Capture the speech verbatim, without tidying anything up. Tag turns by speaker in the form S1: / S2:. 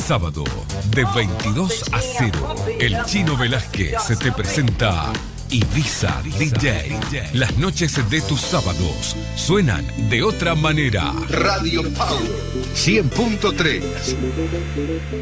S1: sábado, de veintidós a cero, el Chino Velázquez se te presenta Ibiza D J. Las noches de tus sábados suenan de otra manera.
S2: Radio Power cien punto tres.